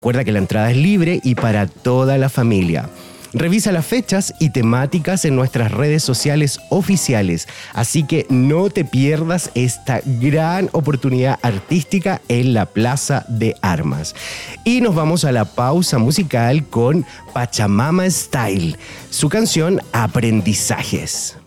Recuerda que la entrada es libre y para toda la familia. Revisa las fechas y temáticas en nuestras redes sociales oficiales, así que no te pierdas esta gran oportunidad artística en la Plaza de Armas. Y nos vamos a la pausa musical con Pachamama Style, su canción Aprendizajes.